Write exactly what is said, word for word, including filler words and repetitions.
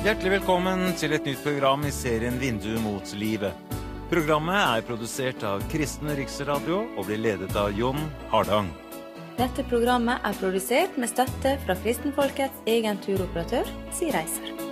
Hjertelig velkommen til et nytt program i serien Vindu mot livet. Programmet er produsert av Kristen Riksradio og blir ledet av Jon Hardang. Dette programmet er produsert med støtte fra Kristenfolkets egen turoperatør, Si Reiser.